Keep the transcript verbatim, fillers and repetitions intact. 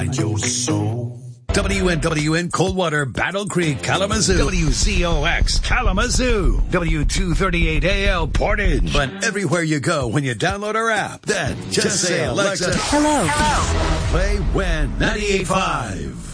And your soul. W N W N Coldwater, Battle Creek, Kalamazoo. W Z O X, Kalamazoo. W two thirty-eight A L, Portage. But everywhere you go when you download our app, then just, just say, Alexa, hello. Hello. Play W E N ninety-eight point five.